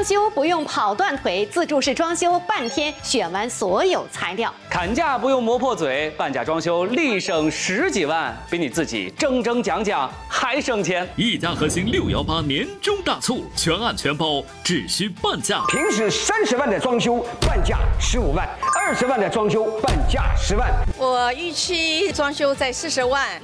装修不用跑断腿，自助式装修半天选完所有材料。 砍价不用磨破嘴，半价装修立省10几万，比你自己争讲还省钱。 一家核心618年终大促，全案全包，只需半价。 平时30万的装修，半价15万；20万的装修，半价10万。 我预期装修在40万。